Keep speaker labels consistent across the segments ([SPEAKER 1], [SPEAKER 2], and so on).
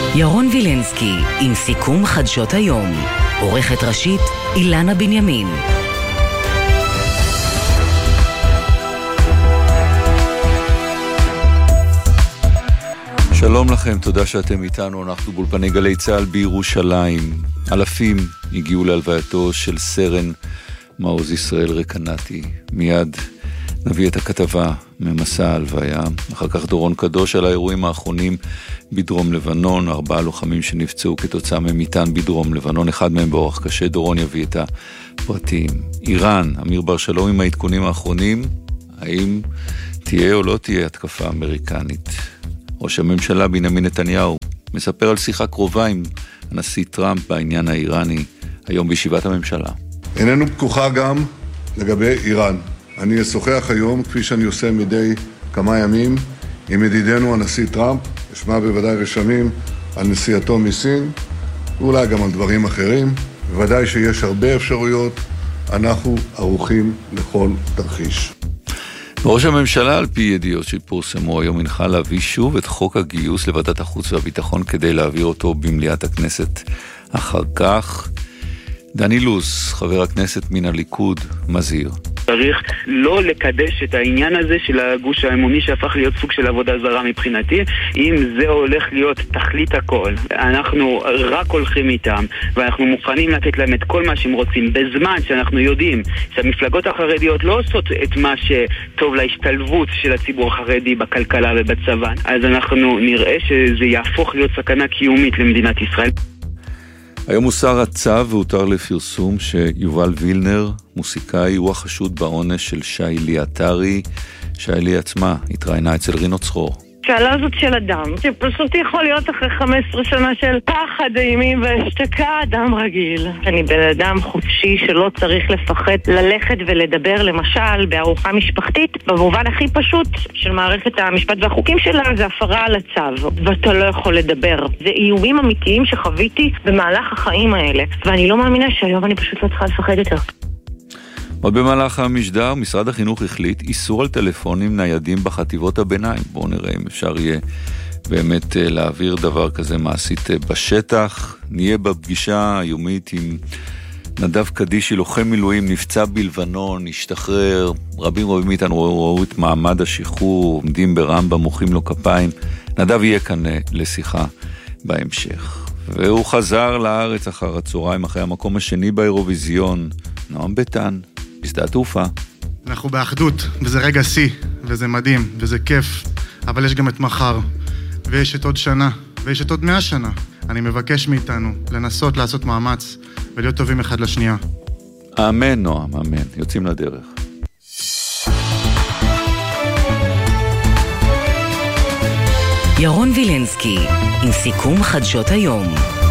[SPEAKER 1] ירון וילנסקי עם סיכום חדשות היום. עורכת ראשית אילנה בנימין.
[SPEAKER 2] שלום לכם, תודה שאתם איתנו. אנחנו באולפני גלי צהל בירושלים. אלפים הגיעו להלווייתו של סרן מעוז ישראל רקנתי. מיד נביא את הכתבה ממסע ההלוויה. אחר כך דורון קדוש על האירועים האחרונים בדרום לבנון. 4 לוחמים שנפצעו כתוצאה ממטען בדרום לבנון, אחד מהם באורח קשה. דורון יביא את הפרטים. איראן, אמיר בר שלום עם העדכונים האחרונים. האם תהיה או לא תהיה התקפה אמריקנית? ראש הממשלה בנימין נתניהו מספר על שיחה קרובה עם הנשיא טראמפ בעניין האיראני היום בישיבת הממשלה.
[SPEAKER 3] איננו פתוחה גם לגבי איראן. אני אשוחח היום, כפי שאני עושה מדי כמה ימים, עם ידידנו הנשיא טראמפ. אשמע בוודאי רשמים על נסיעתו מסין, ואולי גם על דברים אחרים. בוודאי שיש הרבה אפשרויות, אנחנו ערוכים לכל תרחיש.
[SPEAKER 2] ראש הממשלה, על פי ידיעות שפורסמו היום, הנחה להביא שוב את חוק הגיוס לוועדת החוץ והביטחון כדי להעביר אותו במליאת הכנסת. אחר כך דני לוס, חבר הכנסת מן הליכוד, מזהיר.
[SPEAKER 4] צריך לא לקדש את העניין הזה של הגוש האמוני שהפך להיות סוג של עבודה זרה מבחינתי. אם זה הולך להיות תכלית הכל, אנחנו רק הולכים איתם ואנחנו מוכנים לתת להם את כל מה שהם רוצים, בזמן שאנחנו יודעים שהמפלגות החרדיות לא עושות את מה שטוב להשתלבות של הציבור החרדי בכלכלה ובצבא, אז אנחנו נראה שזה יהפוך להיות סכנה קיומית למדינת ישראל.
[SPEAKER 2] היום הוסר הצו והותר לפרסום שיובל וילנר, מוסיקאי, הוא החשוד בעונש של שיילי עטרי. שיילי עצמה התראיינה אצל רינו צחור.
[SPEAKER 5] שאלה הזאת של אדם, שפשוט יכול להיות אחרי 15 שנה של פחד אימים והשתקה, אדם רגיל. אני בן אדם חופשי שלא צריך לפחד ללכת ולדבר, למשל, בארוחה משפחתית, במובן הכי פשוט של מערכת המשפט והחוקים שלה, זה הפרה על הצו, ואתה לא יכול לדבר. זה איומים אמיתיים שחוויתי במהלך החיים האלה, ואני לא מאמינה שהיום אני פשוט לא צריכה לפחד יותר.
[SPEAKER 2] עוד במהלך המשדר, משרד החינוך החליט איסור על טלפונים ניידים בחטיבות הביניים. בואו נראה אם אפשר יהיה באמת להעביר דבר כזה מעשית בשטח. נהיה בפגישה היומית עם נדב קדישי, לוחם מילואים, נפצע בלבנון, השתחרר. רבים מאיתנו ראו את מעמד השחרור, עומדים ברמב"ם, מוחאים לו כפיים. נדב יהיה כאן לשיחה בהמשך. והוא חזר לארץ אחר הצהריים, אחרי המקום השני באירוויזיון. נועם ביטן, בשדה התעופה.
[SPEAKER 6] אנחנו באחדות, וזה רגע שיא, וזה מדהים, וזה כיף, אבל יש גם את מחר, ויש את עוד שנה, ויש את עוד 100 שנה. אני מבקש מאיתנו לנסות לעשות מאמץ, ולהיות טובים אחד לשנייה.
[SPEAKER 2] אמן נועם, אמן. יוצאים לדרך.
[SPEAKER 1] ירון וילנסקי עם סיכום חדשות היום.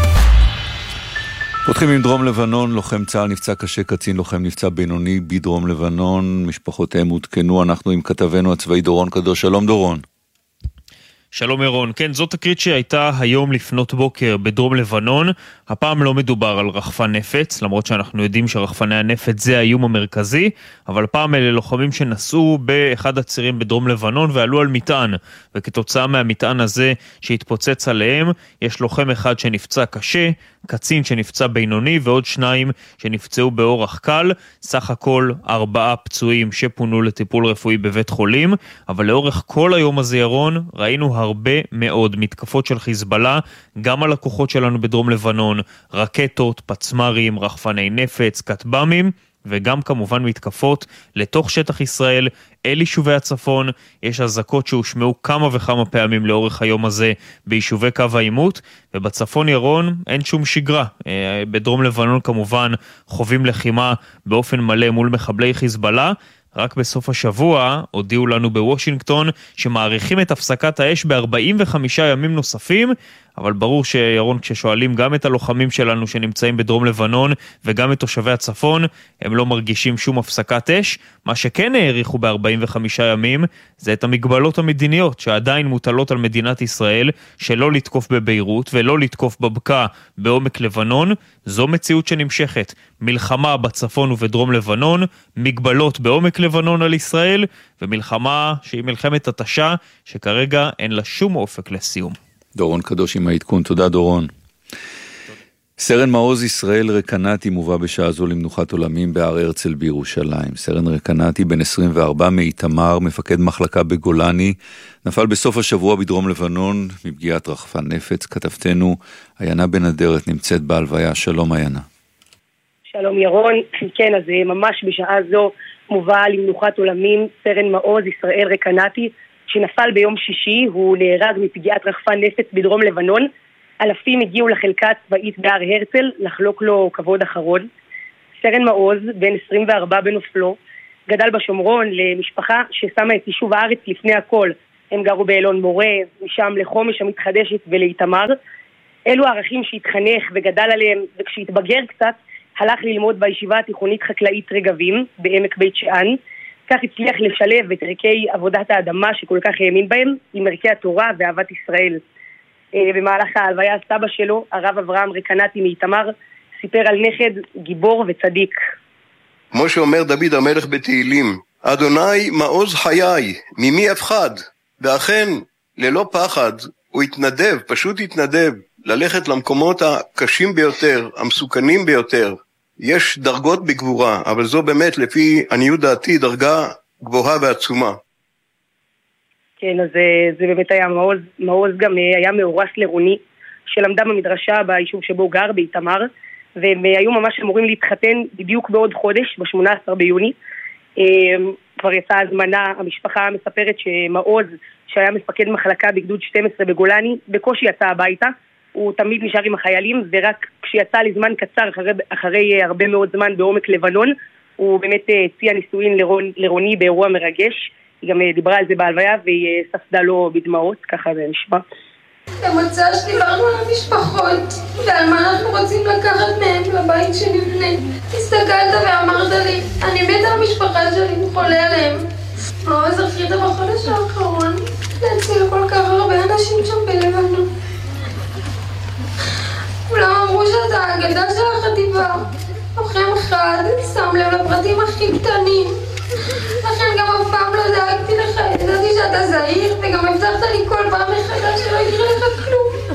[SPEAKER 2] פותחים עם דרום לבנון. לוחם צה"ל נפצע קשה, קצין לוחם נפצע בינוני בדרום לבנון. משפחותיהם הותקנו. אנחנו עם כתבנו הצבאי דורון קדוש. שלום דורון.
[SPEAKER 7] שלום ירון. כן, זאת תקרית שהייתה היום לפנות בוקר בדרום לבנון. הפעם לא מדובר על רחפן נפץ, למרות שאנחנו יודעים שרחפני הנפץ זה האיום המרכזי, אבל הפעם אלה לוחמים שנסעו באחד הצירים בדרום לבנון ועלו על מטען, וכתוצאה מהמטען הזה שהתפוצץ עליהם, יש לוחם אחד שנפצע קשה, קצין שנפצע בינוני ועוד 2 שנפצעו באורח קל. סך הכל 4 פצועים שפונו לטיפול רפואי בבית חולים. אבל לאורך כל היום הזה ירון ראינו הרבה מאוד מתקפות של חיזבאללה גם על הכוחות שלנו בדרום לבנון, רקטות, פצמרים, רחפני נפץ, כטב"מים, וגם כמובן מתקפות לתוך שטח ישראל, אל יישובי הצפון. יש אזעקות שהושמעו כמה וכמה פעמים לאורך היום הזה ביישובי קו העימות, ובצפון ירון אין שום שגרה. בדרום לבנון כמובן חווים לחימה באופן מלא מול מחבלי חיזבאללה. רק בסוף השבוע הודיעו לנו בוושינגטון שמעריכים את הפסקת האש ב-45 ימים נוספים, אבל ברור שירון, כששואלים גם את הלוחמים שלנו שנמצאים בדרום לבנון וגם את תושבי הצפון, הם לא מרגישים שום הפסקת אש. מה שכן העריכו ב-45 ימים זה את המגבלות המדיניות שעדיין מוטלות על מדינת ישראל, שלא לתקוף בביירות ולא לתקוף בבקעה בעומק לבנון. זו מציאות שנמשכת. מלחמה בצפון ובדרום לבנון, מגבלות בעומק לבנון על ישראל, ומלחמה שהיא מלחמת התשה שכרגע אין לה שום אופק לסיום.
[SPEAKER 2] דורון קדוש עם העדכון, תודה דורון. סרן מעוז ישראל רקנתי מובא בשעה זו למנוחת עולמים בהר הרצל בירושלים. סרן רקנתי בן 24 מאיתמר, מפקד מחלקה בגולני, נפל בסוף השבוע בדרום לבנון מפגיעת רחפן נפץ. כתבתנו עיינה בן אדרת נמצאת בהלוויה. שלום עיינה.
[SPEAKER 8] שלום ירון, כן, אז ממש בשעה זו מובא למנוחת עולמים סרן מעוז ישראל רקנתי, שנפל ביום שישי. הוא נהרג מפגיעת רחפן נפץ בדרום לבנון. אלפים הגיעו לחלקה הצבאית בהר הרצל לחלוק לו כבוד אחרון. סרן מעוז, בן 24 בנופלו, גדל בשומרון למשפחה ששמה את יישוב הארץ לפני הכל. הם גרו באלון מורה, משם לחומש המתחדשת ולאיתמר. אלו הערכים שהתחנך וגדל עליהם, וכשהתבגר קצת הלך ללמוד בישיבה התיכונית חקלאית רגבים בעמק בית שאן. כך הצליח לשלב את ערכי עבודת האדמה שכל כך האמין בהם עם ערכי התורה ואהבת ישראל. במהלך ההלוויה סבא שלו, הרב אברהם רקנתי מאיתמר, סיפר על נכד גיבור וצדיק.
[SPEAKER 9] כמו שאומר דוד המלך בתהילים, אדוני מעוז חיי, ממי אפחד? ואכן, ללא פחד, הוא התנדב, פשוט התנדב, ללכת למקומות הקשים ביותר, המסוכנים ביותר. יש דרגות בגבורה, אבל זו באמת, לפי עניות דעתי, דרגה גבוהה ועצומה.
[SPEAKER 8] כן, אז זה באמת היה מעוז גם היה מאורס לרוני, שלמדה במדרשה ביישוב שבו הוא גר, באיתמר, והם היו ממש אמורים להתחתן בדיוק בעוד חודש, ב-18 ביוני. כבר יצאה הזמנה, המשפחה מספרת שמעוז, שהיה מפקד מחלקה בגדוד 12 בגולני, בקושי יצא הביתה. הוא תמיד נשאר עם החיילים, ורק כשיצא לזמן קצר, אחרי הרבה מאוד זמן בעומק לבנון, הוא באמת הציע נישואין לרוני באירוע מרגש. היא גם דיברה על זה בהלוויה, והיא ספדה לו בדמעות, ככה זה נשמע.
[SPEAKER 10] במוצא שדיברנו על המשפחות, ועל מה אנחנו רוצים לקחת מהם לבית שנבנה. הסתכלת ואמרת לי, אני מת על המשפחה שלי, אני חולה עליהם. מעוז החליטה בחודש האחרון להציל כל כך הרבה אנשים שם בלבנון. כולם אמרו שאתה האגדה של החטיבה. לוחם אחד שם לב לפרטים הכי קטנים. לכן גם אף פעם לא דאגתי לך, ידעתי שאתה זהיר, וגם הבטחת לי כל פעם מחדש שלא יקרה לך כלום.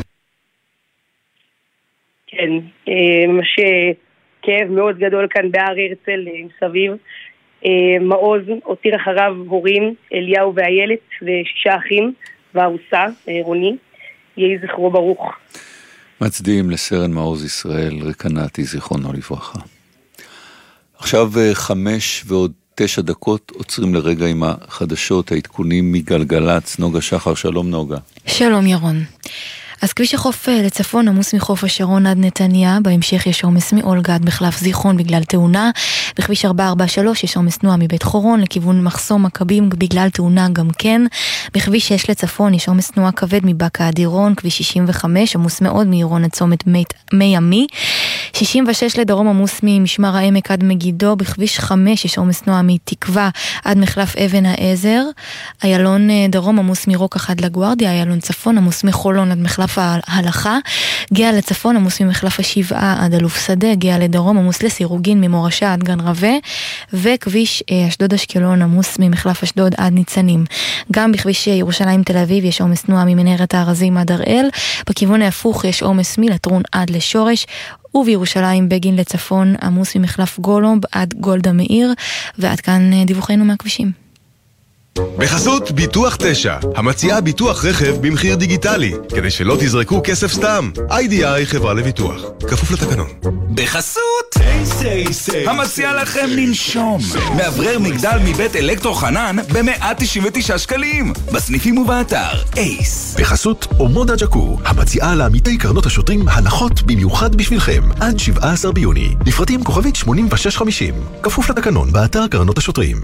[SPEAKER 8] כן, ממש כאב מאוד גדול כאן בהר הרצל מסביב. מעוז הותיר אחריו הורים, אליהו ואיילת, ו6 אחים, והארוסה, רוני. יהי זכרו ברוך.
[SPEAKER 2] מצדיעים לסרן מעוז ישראל רקנתי, זיכרונו לברכה. עכשיו 5 ועוד 9 דקות, עוצרים לרגע עם החדשות, העדכונים מגלגלץ. נוגה שחר, שלום נוגה.
[SPEAKER 11] שלום ירון. אז כביש החוף לצפון עמוס מחוף השרון עד נתניה, בהמשך יש עומס מאולגה עד מחלף זיכרון בגלל תאונה, בכביש 443 יש עומס תנועה מבית חורון לכיוון מחסום מכבים בגלל תאונה גם כן, בכביש 6 לצפון יש עומס תנועה כבד מבקה אדירון, כביש 65 עמוס מאוד מעירון עד צומת מי עמי, 66 לדרום עמוס ממשמר העמק עד מגידו, בכביש 5 יש עומס תנועה מתקווה עד מחלף אבן העזר, איילון דרום עמוס מרוקח עד לגוארדיה, איילון צפון עמוס מחולון עד מחלף ההלכה, גאה לצפון עמוס ממחלף השבעה עד אלוף שדה, גאה לדרום עמוס לסירוגין ממורשה עד גן רווה, וכביש אשדוד אשקלון עמוס ממחלף אשדוד עד ניצנים. גם בכביש ירושלים תל אביב יש עומס תנועה ממנהרת הארזים עד הראל, בכיוון ההפוך יש עומס מלטרון עד לשורש, ובירושלים בגין לצפון עמוס ממחלף גולומב עד גולדה מאיר, ועד כאן דיווחנו מהכבישים.
[SPEAKER 12] בחסות ביטוח 9, המציעה ביטוח רכב במחיר דיגיטלי, כדי שלא תזרקו כסף סתם. IDI חברה לביטוח, כפוף לתקנון.
[SPEAKER 13] בחסות המציעה לכם לנשום, מאוורר מגדל מבית אלקטרו חנן ב-199 שקלים, בסניפים ובאתר אייס.
[SPEAKER 12] בחסות אומודה ג'קו, המציעה לעמיתי קרנות השוטרים הנחות במיוחד בשבילכם, עד 17 ביוני, לפרטים כוכבית 8650, כפוף לתקנון באתר קרנות השוטרים.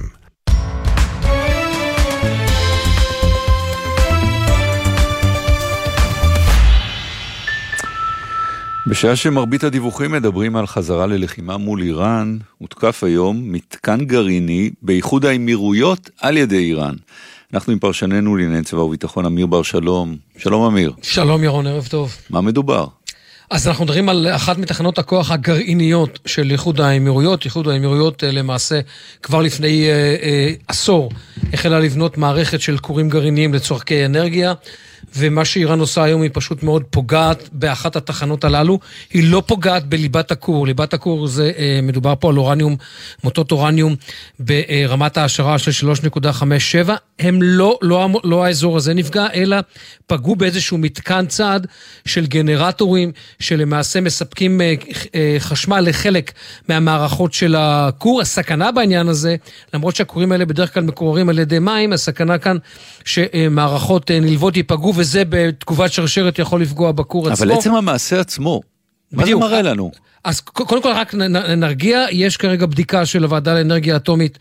[SPEAKER 2] בשעה שמרבית הדיווחים מדברים על חזרה ללחימה מול איראן, הותקף היום מתקן גרעיני באיחוד האמירויות על ידי איראן. אנחנו עם פרשננו לענייני צבא וביטחון אמיר בר שלום. שלום אמיר.
[SPEAKER 14] שלום ירון, ערב טוב.
[SPEAKER 2] מה מדובר?
[SPEAKER 14] אז אנחנו מדברים על אחת מתחנות הכוח הגרעיניות של איחוד האמירויות. איחוד האמירויות למעשה כבר לפני עשור החלה לבנות מערכת של כורים גרעיניים לצורכי אנרגיה. ומה שאיראן עושה היום היא פשוט מאוד פוגעת באחת התחנות הללו, היא לא פוגעת בליבת הכור, ליבת הכור זה, מדובר פה על אורניום, מוטות אורניום ברמת העשרה של 3.57, הם לא האזור הזה נפגע, אלא פגעו באיזשהו מתקן צעד של גנרטורים, שלמעשה מספקים חשמל לחלק מהמערכות של הכור. הסכנה בעניין הזה, למרות שהכורים האלה בדרך כלל מקוררים על ידי מים, הסכנה כאן שמערכות נלוות ייפגעו, וזה בתגובת שרשרת יכול לפגוע בכור עצמו.
[SPEAKER 2] אבל עצם המעשה עצמו, מה זה מראה לנו?
[SPEAKER 14] אז קודם כל רק נרגיע, יש כרגע בדיקה של הוועדה לאנרגיה אטומית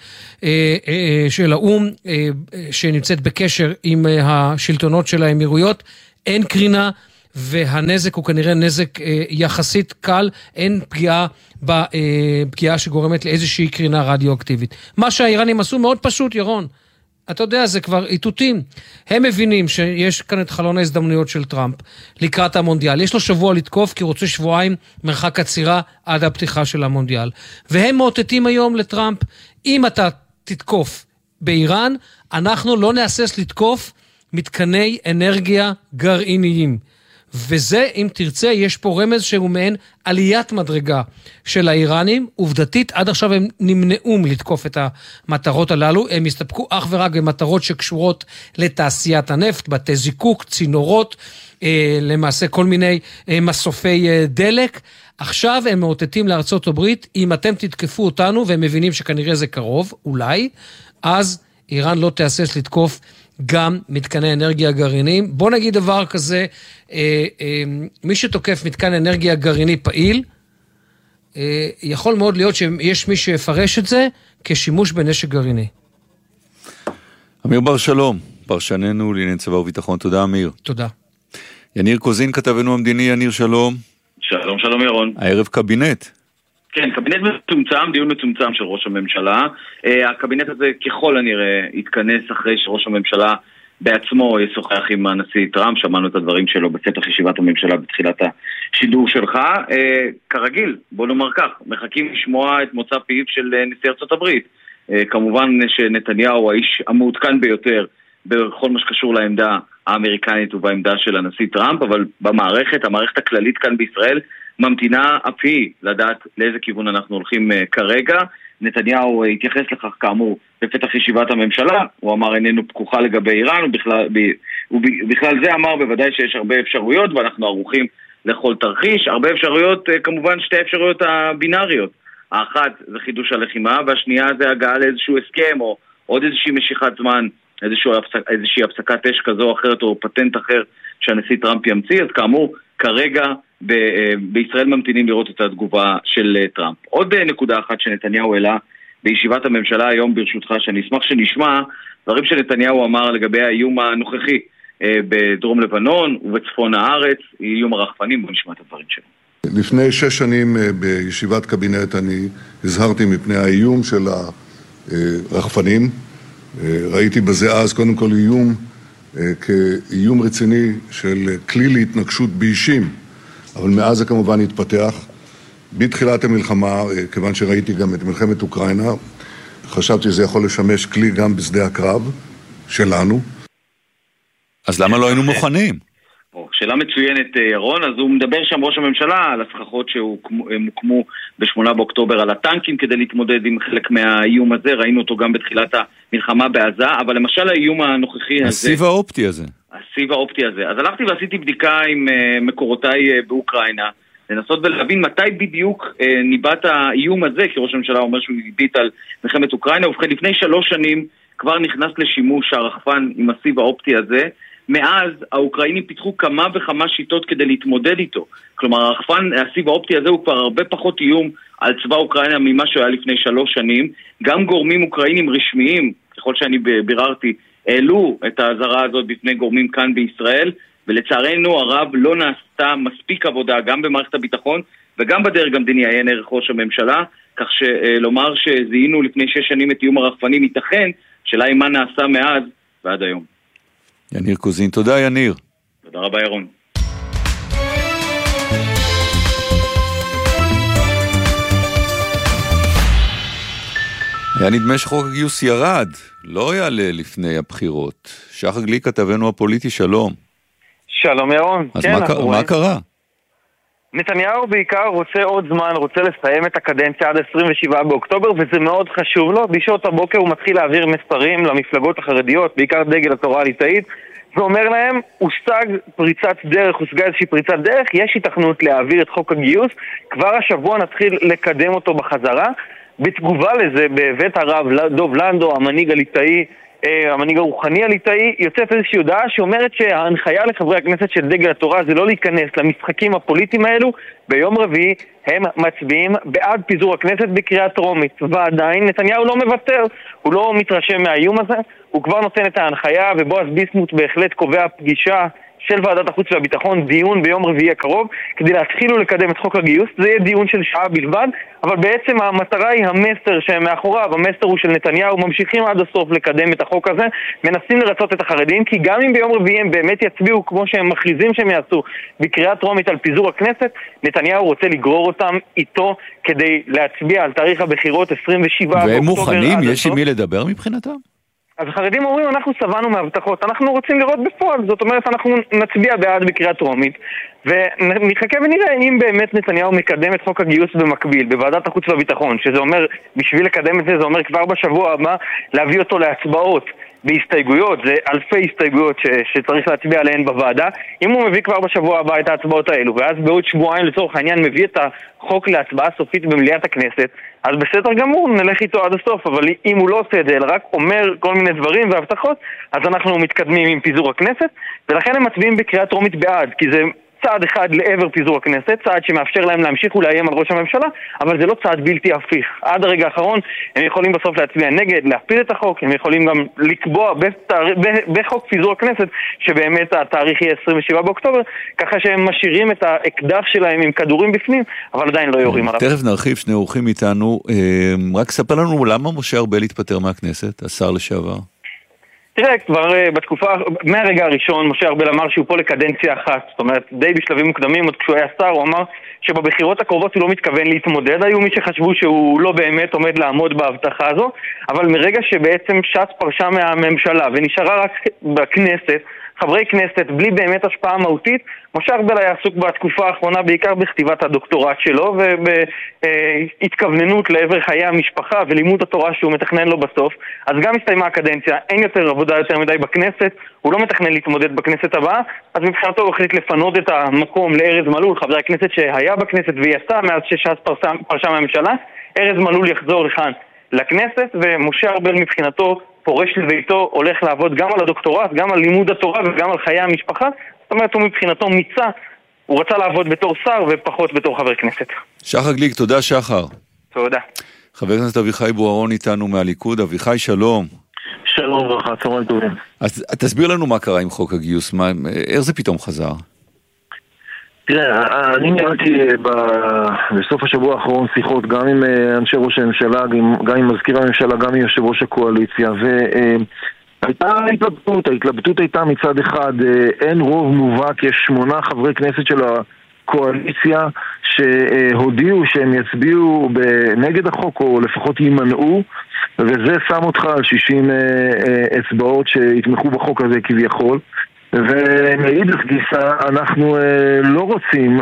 [SPEAKER 14] של האום, שנמצאת בקשר עם השלטונות של האמירויות, אין קרינה, והנזק הוא כנראה נזק יחסית קל, אין פגיעה שגורמת לאיזושהי קרינה רדיואקטיבית. מה שהאיראנים עשו מאוד פשוט, ירון, אתה יודע, זה כבר איתותים. הם מבינים שיש כאן את חלון ההזדמנויות של טראמפ לקראת המונדיאל. יש לו שבוע לתקוף, כי הוא רוצה שבועיים מרחק עצירה עד הפתיחה של המונדיאל. והם מאותתים היום לטראמפ, אם אתה תתקוף באיראן, אנחנו לא נאסס לתקוף מתקני אנרגיה גרעיניים. וזה, אם תרצה, יש פה רמז שהוא מעין עליית מדרגה של האיראנים. עובדתית, עד עכשיו הם נמנעו מלתקוף את המטרות הללו, הם הסתפקו אך ורק במטרות שקשורות לתעשיית הנפט, בתי זיקוק, צינורות, למעשה כל מיני מסופי דלק. עכשיו הם מאותתים לארצות הברית, אם אתם תתקפו אותנו, והם מבינים שכנראה זה קרוב, אולי, אז איראן לא תאסס לתקוף גם מתקני אנרגיה גרעיניים. בוא נגיד דבר כזה, מי שתוקף מתקן אנרגיה גרעיני פעיל, יכול מאוד להיות שיש מי שיפרש את זה כשימוש בנשק גרעיני.
[SPEAKER 2] אמיר בר שלום, פרשננו לענייני צבא וביטחון, תודה אמיר.
[SPEAKER 14] תודה.
[SPEAKER 2] יניר קוזין, כתבנו המדיני, יניר שלום.
[SPEAKER 15] שלום, שלום ירון.
[SPEAKER 2] הערב קבינט.
[SPEAKER 15] כן, קבינט מצומצם, דיון מצומצם של ראש הממשלה. הקבינט הזה ככל הנראה יתכנס אחרי שראש הממשלה בעצמו ישוחח עם הנשיא טראמפ, שמענו את הדברים שלו בפתח ישיבת הממשלה בתחילת השידור שלך. כרגיל, בוא נאמר כך, מחכים לשמוע את מוצא פיו של נשיא ארצות הברית. כמובן שנתניהו האיש המעודכן ביותר בכל מה שקשור לעמדה האמריקנית ובעמדה של הנשיא טראמפ, אבל המערכת הכללית כאן בישראל ממתינה אף היא לדעת לאיזה כיוון אנחנו הולכים כרגע. נתניהו התייחס לכך כאמור בפתח ישיבת הממשלה, הוא אמר איננו פקוחה לגבי איראן, ובכלל זה אמר בוודאי שיש הרבה אפשרויות ואנחנו ערוכים לכל תרחיש. הרבה אפשרויות, כמובן שתי אפשרויות הבינאריות, האחת זה חידוש הלחימה והשנייה זה הגעה לאיזשהו הסכם או עוד איזושהי משיכת זמן, איזושהי הפסקת אש כזו או אחרת או פטנט אחר שהנשיא טראמפ ימציא. אז כאמור כרגע בישראל ממתינים לראות את התגובה של טראמפ. עוד נקודה אחת שנתניהו העלה בישיבת הממשלה היום ברשותך, שאני אשמח שנשמע דברים שנתניהו אמר לגבי האיום הנוכחי בדרום לבנון ובצפון הארץ, איום הרחפנים. בוא נשמע את הדברים שלו.
[SPEAKER 3] לפני 6 שנים בישיבת קבינט אני הזהרתי מפני האיום של הרחפנים. ראיתי בזה אז קודם כל איום כאיום רציני של כלי להתנגשות באישים, אבל מאז זה כמובן התפתח. בתחילת המלחמה, כיוון שראיתי גם את מלחמת אוקראינה, חשבתי שזה יכול לשמש כלי גם בשדה הקרב שלנו.
[SPEAKER 2] אז למה לא היינו מוכנים?
[SPEAKER 15] שאלה מצוינת ירון. אז הוא מדבר שם ראש הממשלה על הסככות שהוקמו ב8 באוקטובר על הטנקים כדי להתמודד עם חלק מהאיום הזה, ראינו אותו גם בתחילת המלחמה בעזה, אבל למשל האיום הנוכחי הזה,
[SPEAKER 2] הסיב האופטי הזה.
[SPEAKER 15] אז הלכתי ועשיתי בדיקה עם מקורותיי באוקראינה, לנסות ולהבין מתי בדיוק ניבט האיום הזה, כי ראש הממשלה אומר שהוא ניבט על מלחמת אוקראינה, ובכן לפני 3 שנים כבר נכנס לשימוש הרחפן עם הסיב האופטי הזה. מאז האוקראינים פיתחו כמה וכמה שיטות כדי להתמודד איתו. כלומר, הרחפן, הסיב האופטי הזה הוא כבר הרבה פחות איום על צבא אוקראינה ממה שהיה לפני 3 שנים. גם גורמים אוקראינים רשמיים, ככל שאני ביררתי, העלו את ההזרה הזאת בפני גורמים כאן בישראל, ולצערנו הרב לא נעשתה מספיק עבודה גם במערכת הביטחון וגם בדרג המדיני עיין ערך ראש הממשלה, כך שלומר שזיהינו לפני 6 שנים את איום הרחפנים ייתכן, שאלה היא מה נעשה מאז ועד היום.
[SPEAKER 2] יניר קוזין, תודה יניר.
[SPEAKER 15] תודה רבה ירון.
[SPEAKER 2] היה נדמה שחוק הגיוס ירד, לא יעלה לפני הבחירות. שחר גליק כתבנו הפוליטי, שלום.
[SPEAKER 16] שלום ירון.
[SPEAKER 2] אז מה קרה?
[SPEAKER 16] נתניהו בעיקר רוצה עוד זמן, רוצה לסיים את הקדנציה עד 27 באוקטובר, וזה מאוד חשוב לו. בשעות הבוקר הוא מתחיל להעביר מסרים למפלגות החרדיות, בעיקר דגל התורה הליטאית, ואומר להם, הושגה איזושהי פריצת דרך, יש התכנות להעביר את חוק הגיוס, כבר השבוע נתחיל לקדם אותו בחזרה. בתגובה לזה, בבית הרב דוב לנדו, המנהיג הליטאי, המנהיג הרוחני הליטאי, יוצאת איזושהי הודעה שאומרת שההנחיה לחברי הכנסת של דגל התורה זה לא להיכנס למשחקים הפוליטיים האלו. ביום רביעי הם מצביעים בעד פיזור הכנסת בקריאה טרומית, ועדיין נתניהו לא מוותר, הוא לא מתרשם מהאיום הזה, הוא כבר נותן את ההנחיה, ובועז ביסמוט בהחלט קובע פגישה של ועדת החוץ והביטחון, דיון ביום רביעי הקרוב, כדי להתחיל ולקדם את חוק הגיוס. זה יהיה דיון של שעה בלבד, אבל בעצם המטרה היא המסר שמאחוריו, המסר הוא של נתניהו, ממשיכים עד הסוף לקדם את החוק הזה, מנסים לרצות את החרדים, כי גם אם ביום רביעי הם באמת יצביעו כמו שהם מכריזים שהם יעשו בקריאה טרומית על פיזור הכנסת, נתניהו רוצה לגרור אותם איתו כדי להצביע על תאריך הבחירות 27 באוקטובר.
[SPEAKER 2] והם מוכנים? יש עם מי לדבר מבחינתם?
[SPEAKER 16] אז החרדים אומרים, אנחנו סבנו מהבטחות, אנחנו רוצים לראות בפועל, זאת אומרת, אנחנו נצביע בעד בקריאה טרומית, ונחכה ונראה אם באמת נתניהו מקדם את חוק הגיוס במקביל, בוועדת החוץ והביטחון, שזה אומר, בשביל לקדם את זה, זה אומר כבר בשבוע הבא להביא אותו להצבעות בהסתייגויות, זה אלפי הסתייגויות שצריך להצביע עליהן בוועדה. אם הוא מביא כבר בשבוע הבא את ההצבעות האלו, ואז בעוד שבועיים לצורך העניין מביא את החוק להצבעה סופית במליאת הכנסת, אז בסדר גמור, נלך איתו עד הסוף. אבל אם הוא לא עושה את זה, אלא רק אומר כל מיני דברים והבטחות, אז אנחנו מתקדמים עם פיזור הכנסת, ולכן הם מצביעים בקריאה טרומית בעד, כי זה צעד אחד לעבר פיזור הכנסת, צעד שמאפשר להם להמשיך ולאיים על ראש הממשלה, אבל זה לא צעד בלתי הפיך. עד הרגע האחרון הם יכולים בסוף להצביע נגד, להפיל את החוק, הם יכולים גם לקבוע בחוק פיזור הכנסת שבאמת התאריך יהיה 27 באוקטובר, ככה שהם משאירים את האקדח שלהם עם כדורים בפנים, אבל עדיין לא יורים עליו.
[SPEAKER 2] תכף נרחיב, שני אורחים איתנו. רק ספר לנו למה משה ארבל התפטר מהכנסת, השר לשעבר.
[SPEAKER 16] תראה, כבר בתקופה, מהרגע הראשון, משה ארבל אמר שהוא פה לקדנציה אחת, זאת אומרת, די בשלבים מוקדמים, עוד כשהוא היה שר, הוא אמר שבבחירות הקרובות הוא לא מתכוון להתמודד, היו מי שחשבו שהוא לא באמת עומד לעמוד בהבטחה הזו, אבל מרגע שבעצם ש"ס פרשה מהממשלה ונשארה רק בכנסת, חברי כנסת בלי באמת השפעה מהותית, משה ארבל היה עסוק בתקופה האחרונה בעיקר בכתיבת הדוקטורט שלו ובהתכווננות לעבר חיי המשפחה ולימוד התורה שהוא מתכנן לו בסוף. אז גם הסתיימה הקדנציה, אין יותר עבודה יותר מדי בכנסת, הוא לא מתכנן להתמודד בכנסת הבאה, אז מבחינתו הוא החליט לפנות את המקום לארז מלול, חבר הכנסת שהיה בכנסת ויצא מאז שש"ס פרשה מהממשלה. ארז מלול יחזור לכאן לכנסת, ומשה ארבל מבחינתו פורש לביתו, הולך לעבוד גם על הדוקטורט, גם על לימוד התורה וגם על חיי המשפחה. זאת אומרת, הוא מבחינתו מיצה, הוא רצה לעבוד בתור שר ופחות בתור חבר כנסת.
[SPEAKER 2] שחר גליק, תודה שחר.
[SPEAKER 16] תודה.
[SPEAKER 2] חבר הכנסת אביחי בוארון איתנו מהליכוד. אביחי, שלום.
[SPEAKER 17] שלום וברכה, צהריים טובים.
[SPEAKER 2] אז תסביר לנו מה קרה עם חוק הגיוס, איך זה פתאום חזר?
[SPEAKER 17] תראה, אני ניהלתי בסוף השבוע האחרון שיחות גם עם אנשי ראש הממשלה, גם עם מזכיר הממשלה, גם עם יושב ראש הקואליציה, והייתה ההתלבטות הייתה מצד אחד, אין רוב מובהק, יש 8 חברי כנסת של הקואליציה שהודיעו שהם יצביעו נגד החוק או לפחות יימנעו, וזה שם אותך על 60 אצבעות שיתמכו בחוק הזה כביכול. ומאידך גיסא אנחנו לא רוצים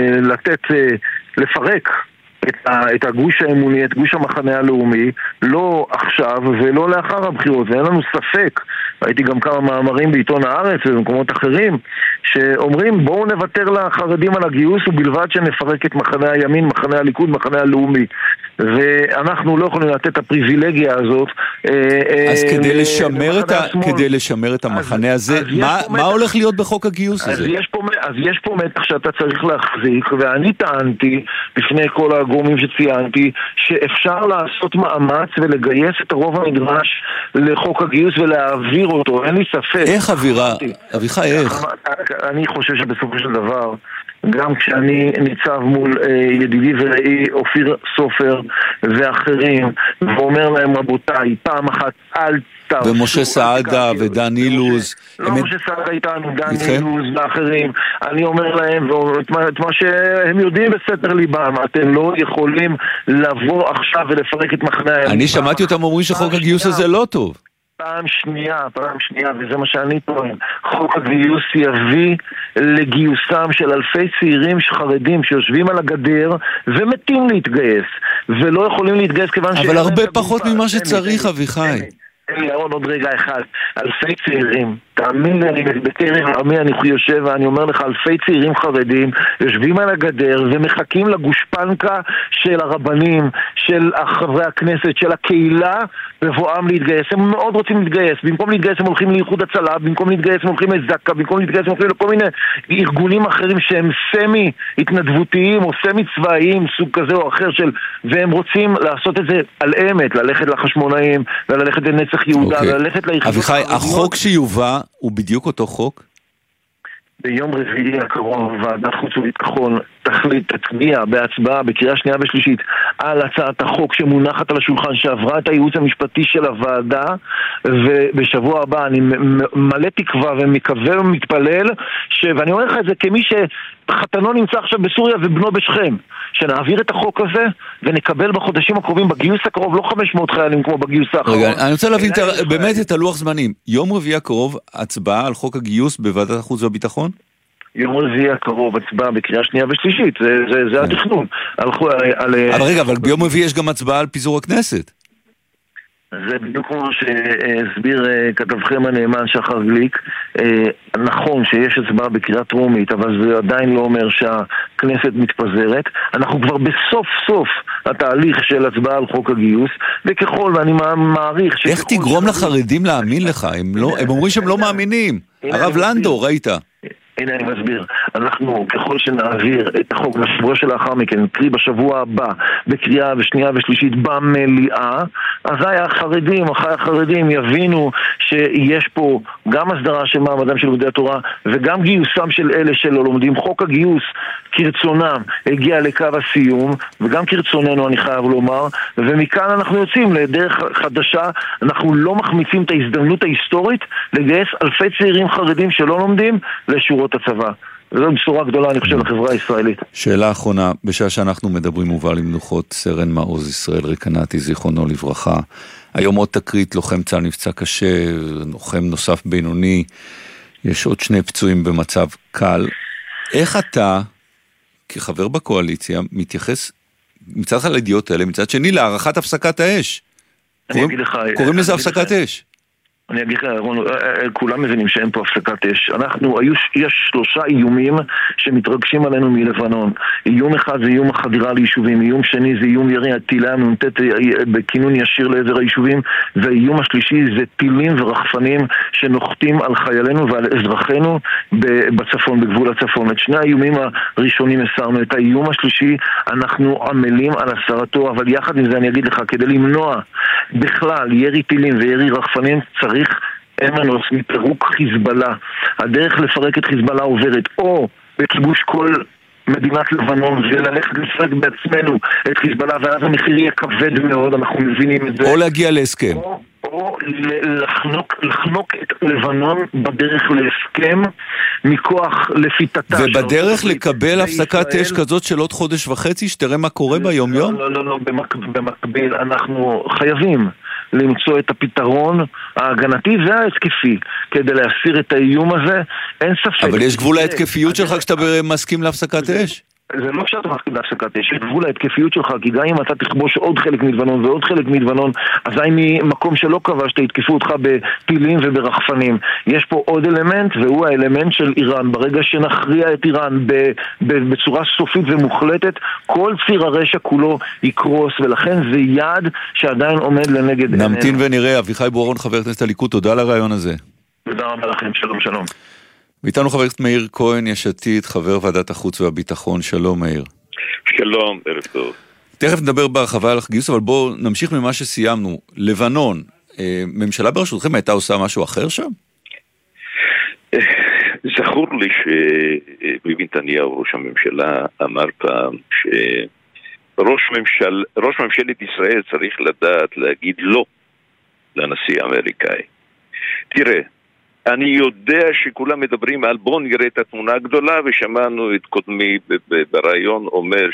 [SPEAKER 17] לפרק את הגוש האמוני, את גוש המחנה הלאומי, לא עכשיו ולא לאחר הבחירות, ואין לנו ספק, ראיתי גם כמה מאמרים בעיתון הארץ ובמקומות אחרים שאומרים בואו נוותר לחרדים על הגיוס ובלבד שנפרק את מחנה הימין, מחנה הליכוד, מחנה הלאומי, ואנחנו לא יכולים לתת את הפריבילגיה הזאת.
[SPEAKER 2] אז כדי לשמר את המחנה הזה, מה הולך להיות בחוק הגיוס הזה?
[SPEAKER 17] אז יש פה מתח שאתה צריך להחזיק, ואני טענתי בפני כל הגורמים שציינתי שאפשר לעשות מאמץ ולגייס את הרוב הנדרש לחוק הגיוס ולהעביר אותו, אין לי ספק.
[SPEAKER 2] איך אווירה? אביחי, איך?
[SPEAKER 17] אני חושב שבסופו של דבר, גם כשאני ניצב מול ידידי ורעי אופיר סופר ואחרים, ואומר להם רבותיי, פעם אחת אל תעשו.
[SPEAKER 2] ומשה סעדה ודן אילוז.
[SPEAKER 17] לא משה סעדה איתנו, דן אילוז ואחרים. אני אומר להם, את מה שהם יודעים בסתר ליבם, אתם לא יכולים לבוא עכשיו ולפרק את מחנה הימין.
[SPEAKER 2] אני שמעתי אותם אומרים שחוק הגיוס הזה לא טוב.
[SPEAKER 17] פעם שנייה, וזה מה שאני טוען, חוק הגיוס יביא לגיוסם של אלפי צעירים חרדים שיושבים על הגדר ומתים להתגייס, ולא יכולים להתגייס כיוון
[SPEAKER 2] אבל הרבה פחות ממה שצריך, אביחי.
[SPEAKER 17] תן לי ירון עוד רגע אחד, אלפי צעירים, תאמין לי, אני בקרב עמי, אני יושב ואני אומר לך, אלפי צעירים חרדים יושבים על הגדר ומחכים לגושפנקה של הרבנים, של חברי הכנסת, של הקהילה, בבואם להתגייס. הם מאוד רוצים להתגייס, במקום להתגייס הם הולכים לאיחוד הצלה, במקום להתגייס הם הולכים לזקה, במקום להתגייס הם הולכים לכל מיני ארגונים אחרים שהם סמי התנדבותיים או סמי צבאיים, סוג כזה או אחר והם רוצים לעשות את זה על אמת, ללכת לחשמונאים וללכת לנצח יהודה, וללכת ליחידות
[SPEAKER 2] אביחי, החוק שיובא הוא בדיוק אותו חוק?
[SPEAKER 17] ביום רביעי הקרוב ועדת חוץ וביטחון תצביע בהצבעה בקריאה שנייה ושלישית על הצעת החוק שמונחת על השולחן שעברה את הייעוץ המשפטי של הוועדה, ובשבוע הבא אני מלא תקווה ומקווה ומתפלל ואני אומר לך את זה כמי שחתנו נמצא עכשיו בסוריה ובנו בשכם, שנעביר את החוק הזה ונקבל בחודשים הקרובים בגיוס הקרוב לא 500 חיילים כמו בגיוס האחרון.
[SPEAKER 2] רגע, אני רוצה להבין באמת את הלוח זמנים. יום רביעי הקרוב הצבעה על חוק הגיוס בוועדת החוץ והביטחון?
[SPEAKER 17] יום רביעי הקרוב הצבעה בקריאה שנייה ושלישית, זה התכנון.
[SPEAKER 2] אבל רגע, אבל ביום רביעי יש גם הצבעה על פיזור הכנסת.
[SPEAKER 17] זה בדיוק כמו שהסביר כתבכם הנאמן שחר גליק. נכון שיש הצבעה בקריאה טרומית, אבל זה עדיין לא אומר שהכנסת מתפזרת. אנחנו כבר בסוף סוף התהליך של הצבעה על חוק הגיוס, וככל ואני מעריך
[SPEAKER 2] איך תגרום לחרדים להאמין לך? הם אומרים שהם לא מאמינים. הרב לנדו, ראית?
[SPEAKER 17] הנה אני מסביר, אנחנו ככל שנעביר את החוק בשבוע שלאחר מכן, קרי בשבוע הבא, בקריאה ושנייה ושלישית במליאה, אזי החרדים יבינו שיש פה גם הסדרה של מעמדם של לומדי התורה וגם גיוסם של אלה שלא לומדים. חוק הגיוס כרצונם הגיע לקו הסיום, וגם כרצוננו אני חייב לומר, ומכאן אנחנו יוצאים לדרך חדשה. אנחנו לא מחמיצים את ההזדמנות ההיסטורית לגייס אלפי צעירים חרדים שלא לומדים לשורות הצבא. זו בשורה גדולה, אני חושב, לחברה הישראלית.
[SPEAKER 2] שאלה אחרונה, בשעה שאנחנו מדברים מובא למנוחות סרן מעוז ישראל רקנתי, זיכרונו לברכה. היום עוד תקרית, לוחם צה"ל נפצע קשה, לוחם נוסף בינוני, יש עוד 2 פצועים במצב קל. איך אתה, כחבר בקואליציה, מתייחס מצד לך לידיעות האלה, מצד שני להערכת הפסקת האש? קוראים לזה הפסקת אש.
[SPEAKER 17] אני אגיד לך, כולם מבינים שאין פה הפסקת אש. יש 3 איומים שמתרגשים עלינו מלבנון. איום אחד זה איום החדירה ליישובים, איום שני זה איום ירי הטילי המ"ט בכינון ישיר לעבר היישובים, והאיום השלישי זה טילים ורחפנים שנוחתים על חיילינו ועל אזרחינו בצפון, בגבול הצפון. את 2 האיומים הראשונים הסרנו. את האיום השלישי אנחנו עמלים על הסרתו, אבל יחד עם זה אני אגיד לך, כדי למנוע בכלל ירי טילים וירי רחפנים צריך אין מנוס מפירוק חיזבאללה. הדרך לפרק את חיזבאללה עוברת או בכיבוש כל מדינת לבנון וללכת לפרק בעצמנו את חיזבאללה, ואז המחיר יהיה כבד מאוד, אנחנו מבינים את זה.
[SPEAKER 2] או להגיע להסכם.
[SPEAKER 17] או לחנוק את לבנון בדרך להסכם מכוח לפיתתה.
[SPEAKER 2] ובדרך לקבל הפסקת אש כזאת של עוד חודש וחצי, שתראה מה קורה ביום יום?
[SPEAKER 17] לא, במקביל אנחנו חייבים למצוא את הפתרון ההגנתי וההתקפי כדי להסיר את האיום הזה. אין ספק. אבל
[SPEAKER 2] יש גבול ההתקפיות שלך כשאתה מסכים להפסקת אש?
[SPEAKER 17] זה לא שאתה מסכים להפסקת אש, יש גבול ההתקפיות שלך, כי גם אם אתה תכבוש עוד חלק מדבנון ועוד חלק מדבנון, אזי ממקום שלא כבשת יתקפו אותך בטילים וברחפנים. יש פה עוד אלמנט, והוא האלמנט של איראן. ברגע שנכריע את איראן בצורה סופית ומוחלטת, כל ציר הרשע כולו יקרוס, ולכן זה יעד שעדיין עומד לנגד עינינו.
[SPEAKER 2] נמתין ונראה. אביחי בוארון, חבר הכנסת הליכוד, תודה על הרעיון הזה.
[SPEAKER 17] תודה רבה לכם, שלום שלום.
[SPEAKER 2] ואיתנו חבר הכנסת מאיר כהן, יש עתיד, חבר ועדת החוץ והביטחון. שלום מאיר.
[SPEAKER 18] שלום, ערב טוב.
[SPEAKER 2] תכף נדבר בהרחבה על הגיוס, אבל בואו נמשיך ממה שסיימנו. לבנון, ממשלה בראשותכם הייתה עושה משהו אחר שם?
[SPEAKER 18] זכור לי שביבי נתניהו, ראש הממשלה, אמר פעם שראש ממשלת ישראל צריך לדעת להגיד לא לנשיא האמריקאי. תראה, אני יודע שכולם מדברים על בוא נראה את התמונה הגדולה, ושמענו את קודמי ברעיון אומר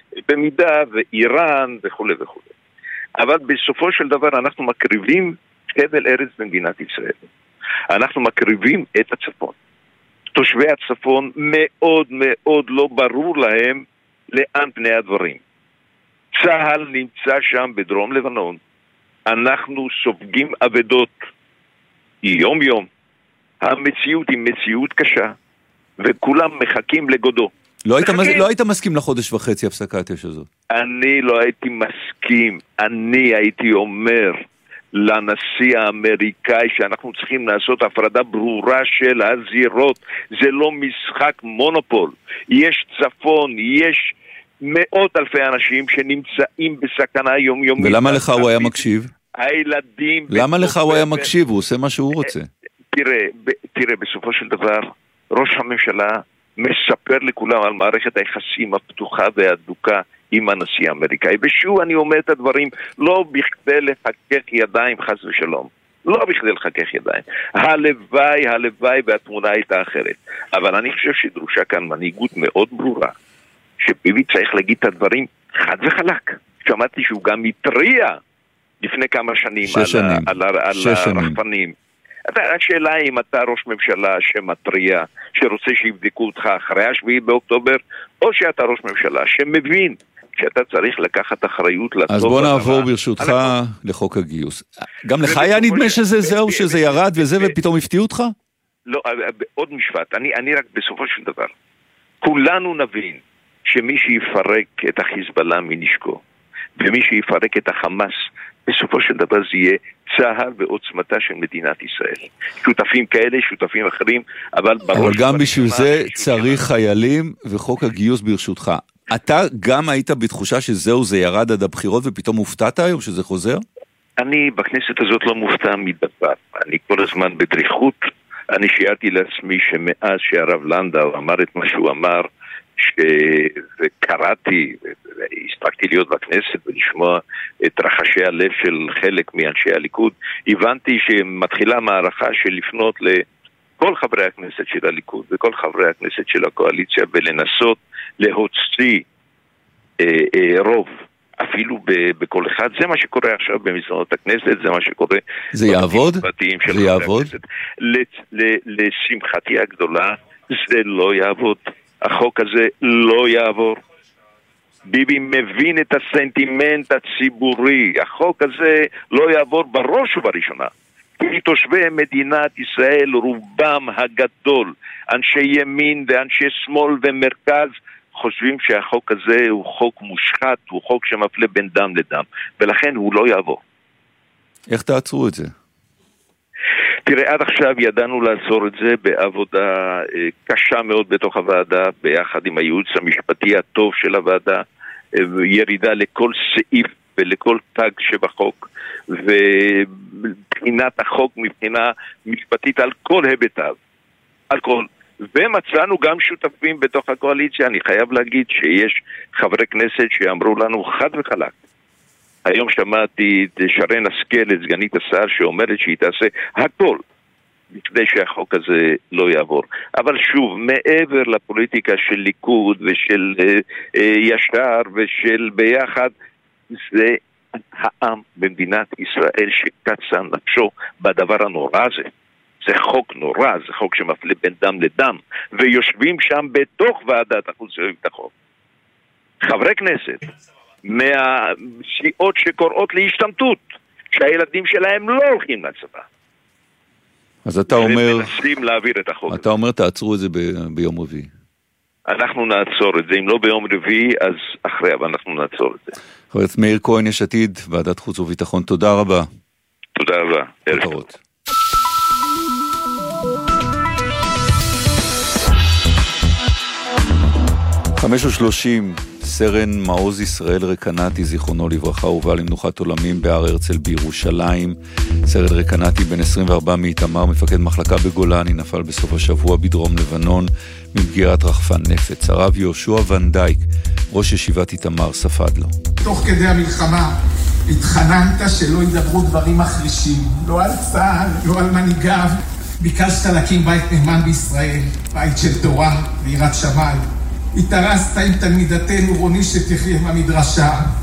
[SPEAKER 18] שבמידה ואיראן וכו' וכו'. אבל בסופו של דבר אנחנו מקריבים חבל ארץ במדינת ישראל. אנחנו מקריבים את הצפון. תושבי הצפון מאוד מאוד לא ברור להם לאן פני הדברים. צהל נמצא שם בדרום לבנון. אנחנו סופגים אבדות יום יום. המציאות היא מציאות קשה, וכולם מחכים לגודו.
[SPEAKER 2] לא היית מסכים לחודש וחצי הפסקת אש הזאת?
[SPEAKER 18] אני לא הייתי מסכים. אני הייתי אומר לנשיא האמריקאי שאנחנו צריכים לעשות הפרדה ברורה של הזירות. זה לא משחק מונופול. יש צפון, יש מאות אלפי אנשים שנמצאים בסכנה יומיומית.
[SPEAKER 2] ולמה לך הוא היה מקשיב?
[SPEAKER 18] הילדים...
[SPEAKER 2] למה לך הוא היה מקשיב? הוא עושה מה שהוא רוצה.
[SPEAKER 18] תראה, בסופו של דבר, ראש הממשלה מספר לכולם על מערכת היחסים הפתוחה והדוקה עם הנשיא האמריקאי. ושוב אני אומר את הדברים, לא בכדי לחכך ידיים חס ושלום. לא בכדי לחכך ידיים. הלוואי והתמונה הייתה אחרת. אבל אני חושב שדרושה כאן מנהיגות מאוד ברורה. שביבי צריך להגיד את הדברים חד וחלק. שמעתי שהוא גם התריע לפני כמה שנים על הרחפנים. השאלה היא אם אתה ראש ממשלה שמטריע, שרוצה שיבדקו אותך אחרי 7 באוקטובר, או שאתה ראש ממשלה שמבין שאתה צריך לקחת אחריות לטוב.
[SPEAKER 2] אז בוא נעבור ברשותך לחוק הגיוס. גם לך היה נדמה שזה ירד וזה ופתאום הפתיע אותך?
[SPEAKER 18] לא, עוד משפט. אני רק בסופו של דבר. כולנו נבין שמי שיפרק את החיזבאללה מנשקו, ומי שיפרק את החמאס, בסופו של דבר זה יהיה צה"ל ועוצמתה של מדינת ישראל. שותפים כאלה, שותפים אחרים, אבל
[SPEAKER 2] גם בשביל זה צריך חיילים וחוק הגיוס ברשותך. אתה גם היית בתחושה שזהו, זה ירד עד הבחירות ופתאום הופתעת היום שזה חוזר?
[SPEAKER 18] אני בכנסת הזאת לא מופתע מדבר. אני כל הזמן בדריכות. אני שיערתי לעצמי שמאז שהרב לנדאו אמר את מה שהוא אמר, וקראתי, הספקתי להיות בכנסת ולשמוע את רחשי הלב של חלק מאנשי הליכוד, הבנתי שמתחילה מערכה של לפנות לכל חברי הכנסת של הליכוד וכל חברי הכנסת של הקואליציה ולנסות להוציא רוב אפילו בכל אחד. זה מה שקורה עכשיו במסדרונות הכנסת, זה מה שקורה.
[SPEAKER 2] זה יעבוד? זה יעבוד?
[SPEAKER 18] לשמחתי הגדולה זה לא יעבוד. החוק הזה לא יעבור. ביבי מבין את הסנטימנט הציבורי. החוק הזה לא יעבור בראש ובראשונה. כי תושבי מדינת ישראל, רובם הגדול, אנשי ימין ואנשי שמאל ומרכז, חושבים שהחוק הזה הוא חוק מושחת, הוא חוק שמפלה בין דם לדם, ולכן הוא לא יעבור.
[SPEAKER 2] איך תעצרו את זה?
[SPEAKER 18] תראה, עד עכשיו ידענו לעצור את זה בעבודה קשה מאוד בתוך הוועדה, ביחד עם הייעוץ המשפטי הטוב של הוועדה, ירידה לכל סעיף ולכל תג שבחוק, ובחינת החוק מבחינה משפטית על כל היבטיו, על כל. ומצאנו גם שותפים בתוך הקואליציה. אני חייב להגיד שיש חברי כנסת שאמרו לנו חד וחלק. היום שמעתי את שרן השכל, את סגנית השר, שאומרת שהיא תעשה הכל כדי שהחוק הזה לא יעבור. אבל שוב, מעבר לפוליטיקה של ליכוד ושל ישר ושל ביחד, זה העם במדינת ישראל שקצה נפשו בדבר הנורא הזה. זה חוק נורא, זה חוק שמפלה בין דם לדם, ויושבים שם בתוך ועדת החוץ והביטחון חברי כנסת מהסיעות שקוראות להשתמטות, שהילדים שלהם לא הולכים לצבא.
[SPEAKER 2] אז אתה אומר,
[SPEAKER 18] ומנסים להעביר את החוק.
[SPEAKER 2] אתה אומר תעצרו את זה ביום רביעי.
[SPEAKER 18] אנחנו נעצור את זה, אם לא ביום רביעי אז אחרי, אבל אנחנו נעצור את זה.
[SPEAKER 2] חבר הכנסת מאיר כהן, יש עתיד, ועדת חוץ וביטחון, תודה רבה.
[SPEAKER 18] תודה רבה. ערב טוב.
[SPEAKER 2] 5:30, סרן מעוז ישראל רקנתי, זיכרונו לברכה, הובא למנוחת עולמים בהר הרצל בירושלים. סרן רקנתי, בן 24 מאיתמר, מפקד מחלקה בגולני, נפל בסוף השבוע בדרום לבנון מפגיעת רחפן נפץ. הרב יהושע ון דייק, ראש ישיבת איתמר, ספד לו.
[SPEAKER 19] תוך כדי המלחמה התחננת שלא ידברו דברים מחרישים, לא על צה"ל, לא על מנהיגיו. ביקשת להקים בית נאמן בישראל, בית של תורה ויראת שמיים. התארסת עם תלמידתנו רוני שתחיה במדרשה.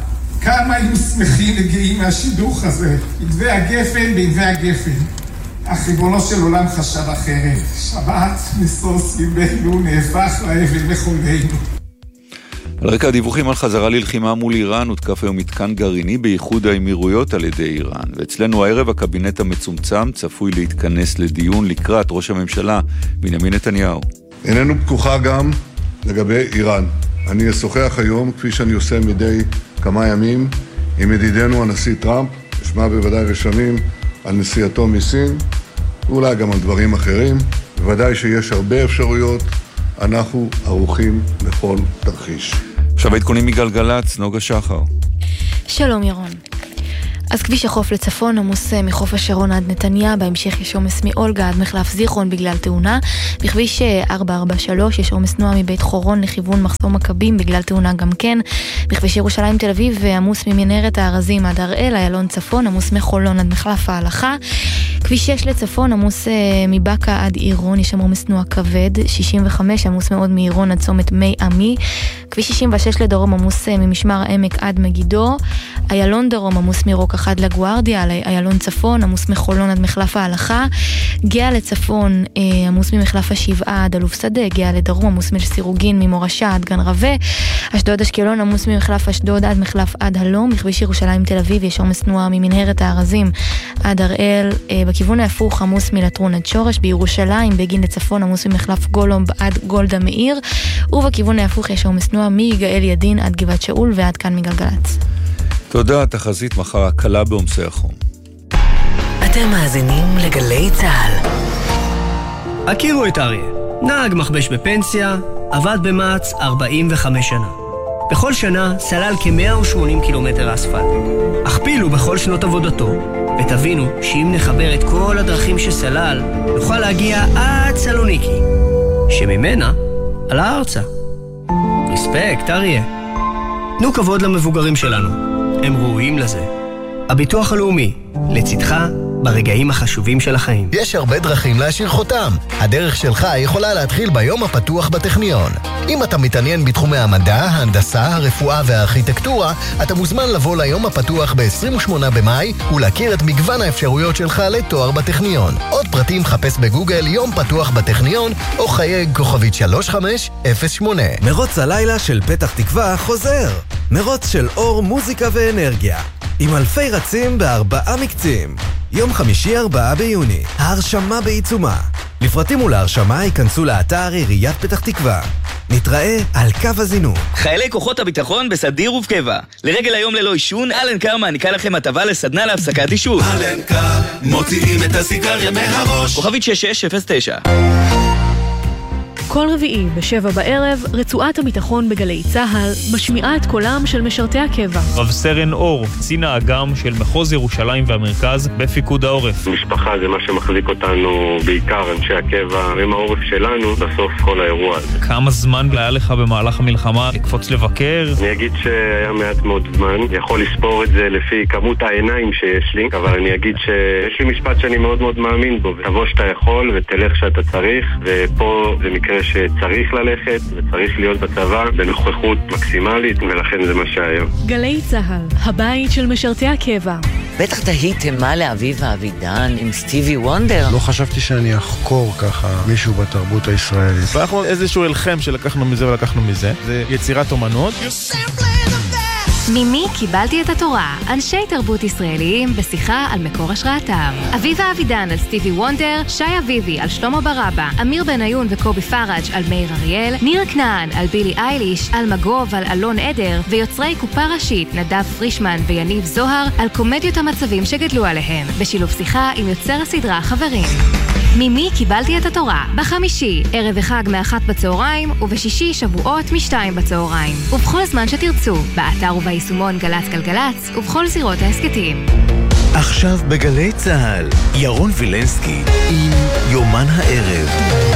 [SPEAKER 19] כמה היו שמחים וגאים מהשידוך הזה. ענבי הגפן בענבי הגפן. אך ריבונו של עולם חשב אחרת. שבת משוש ליבנו נהפך לאבל בחולנו.
[SPEAKER 2] על רקע הדיווחים על חזרה ללחימה מול איראן, הותקף היום מתקן גרעיני באיחוד האמירויות על ידי איראן. ואצלנו הערב הקבינט המצומצם צפוי להתכנס לדיון לקראת ראש הממשלה בנימין נתניהו.
[SPEAKER 3] איננו פתוחה גם לגבי איראן. אני אשוחח היום, כפי שאני עושה מדי כמה ימים, עם ידידנו הנשיא טראמפ, אשמע בוודאי רשמים על נסיעתו מסין, ואולי גם על דברים אחרים. בוודאי שיש הרבה אפשרויות, אנחנו ערוכים לכל תרחיש.
[SPEAKER 2] עכשיו העדכונים מגלגלצ, נוגה שחר.
[SPEAKER 11] שלום ירון. אז כביש החוף לצפון עמוס מחוף השרון עד נתניה, בהמשך יש עומס מאולגה עד מחלף זיכרון בגלל תאונה. בכביש 443 יש עומס תנועה מבית חורון לכיוון מחסום מכבים בגלל תאונה גם כן. בכביש ירושלים תל אביב עמוס ממנהרת הארזים עד הראל, איילון צפון עמוס מחולון עד מחלף ההלכה. כביש 6 לצפון עמוס מבקה עד עירון, יש שם עומס תנועה כבד. 65 עמוס מאוד מעירון עד צומת מי עמי. כביש 66 לדרום עמוס ממשמר העמק עד מגידו. איילון דרום עמוס מרוק אחד לגוארדיה, איילון צפון עמוס מחולון עד מחלף ההלכה. גאה לצפון עמוס ממחלף השבעה עד אלוף שדה. גאה לדרום עמוס מסירוגין ממורשה עד גן רווה. אשדוד אשקלון עמוס ממחלף אשדוד עד מחלף עד הלום. בכביש ירושלים תל אביב יש עומס תנועה ממנהרת הארזים עד הראל. בכיוון ההפוך עמוס מלטרון עד שורש. בירושלים בגין לצפון עמוס ממחלף גולומב עד גולדה מאיר. ובכיוון ההפוך יש עומס תנועה מיגאל ידין עד גבעת שאול. ועד כאן מגלגלצ.
[SPEAKER 2] תודה, תחזית מחר הקלה בעומסי החום.
[SPEAKER 1] אתם מאזינים לגלי צהל.
[SPEAKER 20] הכירו את אריה, נהג מחבש בפנסיה, עבד במעץ 45 שנה. בכל שנה סלל כ-180 קילומטר אספלט. הכפילו בכל שנות עבודתו, ותבינו שאם נחבר את כל הדרכים שסלל, נוכל להגיע עד סלוניקי, שממנה על הארצה. רספקט, אריה. תנו כבוד למבוגרים שלנו, הם ראויים לזה. הביטוח הלאומי, לצדך ברגעים החשובים של החיים.
[SPEAKER 21] יש הרבה דרכים להשאיר חותם. הדרך שלך יכולה להתחיל ביום הפתוח בטכניון. אם אתה מתעניין בתחומי המדע, ההנדסה, הרפואה והארכיטקטורה, אתה מוזמן לבוא ליום הפתוח ב-28 במאי ולהכיר את מגוון האפשרויות שלך לתואר בטכניון. עוד פרטים חפש בגוגל יום פתוח בטכניון או חייג כוכבית 3508.
[SPEAKER 22] מרוץ הלילה של פתח תקווה חוזר. מרוץ של אור, מוזיקה ואנרגיה. עם אלפי רצים ב4 מקצים. יום חמישי 4 ביוני. ההרשמה בעיצומה. לפרטים ולהרשמה ייכנסו לאתר עיריית פתח תקווה. נתראה על קו הזינוק.
[SPEAKER 23] חיילי כוחות הביטחון בסדיר ובקבע. לרגל היום ללא עישון, אלנקר מעניקה לכם הטבה לסדנה להפסקת עישון.
[SPEAKER 24] אלנקר, מוציאים את הסיגריה מהראש.
[SPEAKER 23] כוכבית 6609.
[SPEAKER 25] כל רביעי ב7 בערב, רצועת הביטחון בגלי צהל משמיעה את קולם של משרתי הקבע.
[SPEAKER 7] רב סרן אור, קצין האג"ם של מחוז ירושלים והמרכז בפיקוד העורף.
[SPEAKER 26] משפחה זה מה שמחזיק אותנו, בעיקר אנשי הקבע, עם העורף שלנו בסוף כל האירוע הזה.
[SPEAKER 7] כמה זמן היה לך במהלך המלחמה לקפוץ לבקר?
[SPEAKER 26] אני אגיד שהיה מעט מאוד זמן, יכול לספור את זה לפי כמות העיניים שיש לי, אבל אני אגיד שיש לי משפט שאני מאוד מאוד מאמין בו, תבוא שאתה יכול ותלך שאתה צריך, ופה זה מקרה שצריך ללכת וצריך להיות בצבא בנוכחות מקסימלית, ולכן זה מה שהיום.
[SPEAKER 25] גלי צהל, הבית של משרתי הקבע.
[SPEAKER 1] בטח תהיתם מה לאביב אבידן עם סטיבי וונדר.
[SPEAKER 27] לא חשבתי שאני אחקור ככה מישהו בתרבות הישראלית.
[SPEAKER 28] ואנחנו איזשהו אלחם שלקחנו מזה ולקחנו מזה. זה יצירת אומנות.
[SPEAKER 25] ממי קיבלתי את התורה? אנשי תרבות ישראליים בשיחה על מקור השראתם. אביבה אבידן על סטיבי וונדר, שי אביבי על שלמה ברבא, אמיר בניון וקובי פראג' על מאיר אריאל, ניר כנען על בילי אייליש, על מגוב על אלון עדר, ויוצרי קופה ראשית נדב פרישמן ויניב זוהר על קומדיות המצבים שגדלו עליהם, בשילוב שיחה עם יוצר הסדרה חברים. ממי קיבלתי את התורה? בחמישי, ערב וחג מ1 בצהריים, ובשישי שבועות מ2 בצהריים. ובכל זמן שתרצו, באתר וביישומון גלץ גלגלץ, ובכל זירות העסקתים.
[SPEAKER 12] עכשיו בגלי צהל, ירון וילנסקי עם יומן הערב.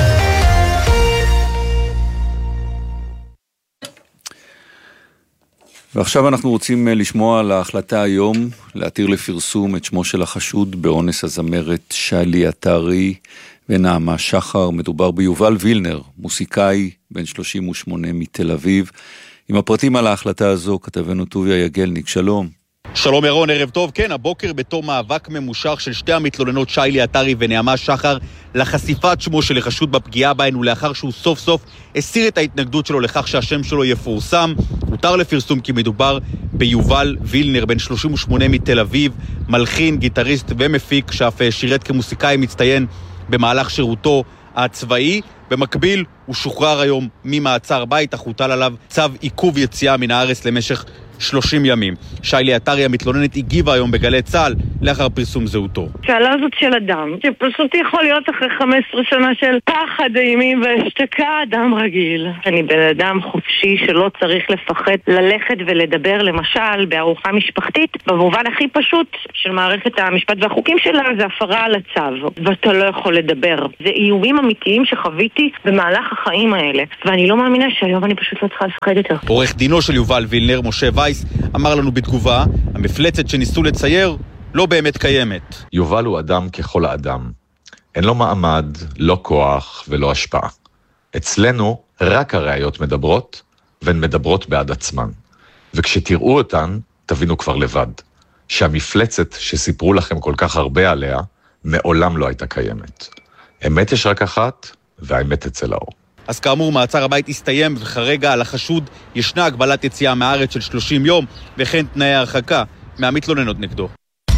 [SPEAKER 2] ועכשיו אנחנו רוצים לשמוע על ההחלטה היום להתיר לפרסום את שמו של החשוד באונס הזמרת שלי עטרי ונעמה שחר. מדובר ביובל וילנר, מוסיקאי בן 38 מתל אביב. עם הפרטים על ההחלטה הזו כתבנו טוביה יגלניק. שלום.
[SPEAKER 4] שלום ירון, ערב טוב. כן, הבוקר בתום מאבק ממושך של שתי המתלוננות שיילי עטרי ונעמה שחר לחשיפת שמו של החשוד בפגיעה בהן, ולאחר שהוא סוף סוף הסיר את ההתנגדות שלו לכך שהשם שלו יפורסם, הותר לפרסום כי מדובר ביובל וילנר, בן 38 מתל אביב, מלחין, גיטריסט ומפיק, שאף שירת כמוסיקאי מצטיין במהלך שירותו הצבאי. במקביל הוא שוחרר היום ממעצר בית, אך הוטל עליו צו עיכוב יציאה מן הארץ למשך 30 ימים. שיילי עטרי המתלוננת הגיבה היום בגלי צה"ל לאחר פרסום זהותו.
[SPEAKER 5] שאלה זאת של אדם שפשוט יכול להיות אחרי 15 שנה של פחד אימים והשתקה, אדם רגיל. אני בן אדם חופשי שלא צריך לפחד ללכת ולדבר למשל בארוחה משפחתית במובן הכי פשוט של מערכת המשפט והחוקים שלה, זה הפרה על הצו ואתה לא יכול לדבר. זה איומים אמיתיים שחוויתי במהלך החיים האלה, ואני לא מאמינה שהיום אני פשוט לא צריכה לפחד יותר.
[SPEAKER 4] עורך דינו של יובל וילנר, משה וייס, אמר לנו בתגובה, המפלצת שניסו לצייר לא באמת קיימת.
[SPEAKER 6] יובל הוא אדם ככל האדם. אין לו מעמד, לא כוח ולא השפעה. אצלנו רק הראיות מדברות, והן מדברות בעד עצמן. וכשתראו אותן, תבינו כבר לבד, שהמפלצת שסיפרו לכם כל כך הרבה עליה, מעולם לא הייתה קיימת. אמת יש רק אחת, והאמת אצל האור.
[SPEAKER 4] אז כאמור, מעצר הבית הסתיים, וכרגע על החשוד ישנה הגבלת יציאה מהארץ של 30 יום, וכן תנאי הרחקה מהמתלוננות נגדו.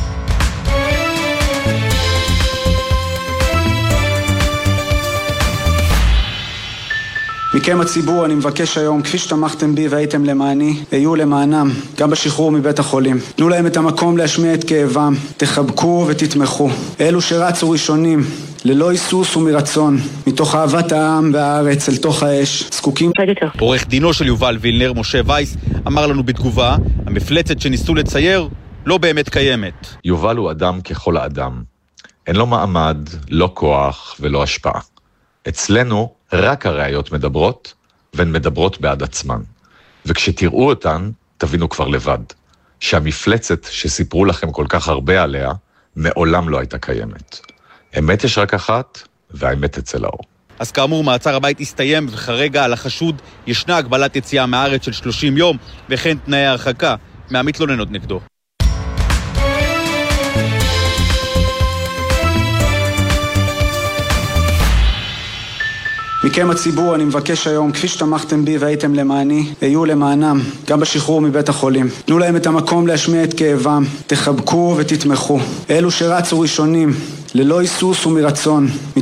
[SPEAKER 8] מכם הציבור אני מבקש היום, כפי שתמכתם בי והייתם למעני, היו למענם, גם בשחרור מבית החולים. תנו להם את המקום להשמיע את כאבם, תחבקו ותתמכו. אלו שרצו ראשונים, ללא היסוס ומרצון, מתוך אהבת העם והארץ אל תוך האש, זקוקים.
[SPEAKER 4] עורך דינו של יובל וילנר, משה וייס, אמר לנו בתגובה, המפלצת שניסו לצייר לא באמת קיימת.
[SPEAKER 6] יובל הוא אדם ככל האדם. אין לו מעמד, לא כוח ולא השפעה. אצלנו רק הראיות מדברות, והן מדברות בעד עצמן. וכשתראו אותן, תבינו כבר לבד, שהמפלצת שסיפרו לכם כל כך הרבה עליה, מעולם לא הייתה קיימת. אמת יש רק אחת, והאמת אצל האור.
[SPEAKER 4] אז כאמור, מעצר הבית הסתיים, וכרגע על החשוד ישנה הגבלת יציאה מהארץ של 30 יום, וכן תנאי הרחקה מהמתלוננות נגדו.
[SPEAKER 8] מכם הציבור אני מבקש היום, כפי שתמכתם בי והייתם למעני, היו למענם, גם בשחרור מבית החולים. תנו להם את המקום להשמיע את כאבם, תחבקו ותתמכו. אלו שרצו ראשונים, ללא היסוס ומרצון,